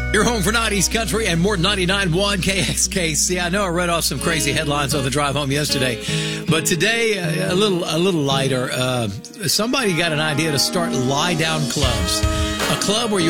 You're home for 90s country and more 99.1 KXKC. I know I read off some crazy headlines on the drive home yesterday, but today a little lighter. Somebody got an idea to start lie down clubs, a club where you